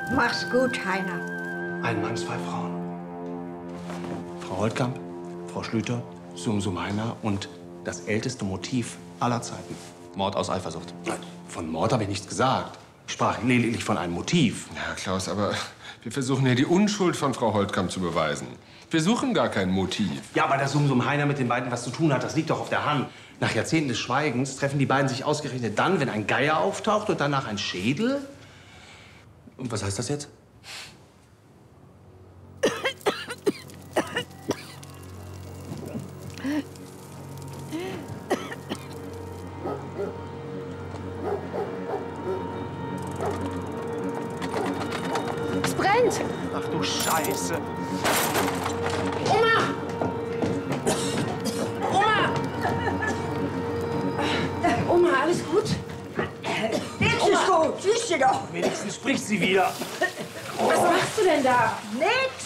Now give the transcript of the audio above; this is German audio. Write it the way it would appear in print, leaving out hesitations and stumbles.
Mach's gut, Heiner. Ein Mann, zwei Frauen. Frau Holtkamp, Frau Schlüter, Sum Heiner und das älteste Motiv aller Zeiten. Mord aus Eifersucht. Von Mord habe ich nichts gesagt. Ich sprach lediglich von einem Motiv. Ja, Klaus, aber wir versuchen hier die Unschuld von Frau Holtkamp zu beweisen. Wir suchen gar kein Motiv. Ja, aber dass Sum Heiner mit den beiden was zu tun hat, das liegt doch auf der Hand. Nach Jahrzehnten des Schweigens treffen die beiden sich ausgerechnet dann, wenn ein Geier auftaucht und danach ein Schädel. Und was heißt das jetzt? Es brennt! Ach du Scheiße. Oma! Oma! Oma, alles gut? Jetzt ist gut, siehst du doch. Wenigstens spricht sie wieder. Was machst du denn da? Nix.